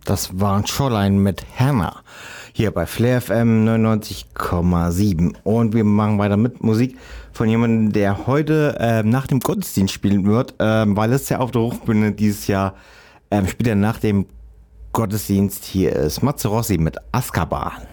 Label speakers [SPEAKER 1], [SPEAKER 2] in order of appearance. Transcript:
[SPEAKER 1] Das waren Shoreline mit Hannah. Hier bei Flair FM 99,7. Und wir machen weiter mit Musik von jemandem, der heute nach dem Gottesdienst spielen wird, weil es ja auf der Hochbühne dieses Jahr spielt er nach dem Gottesdienst. Hier ist Matze Rossi mit Azkaban.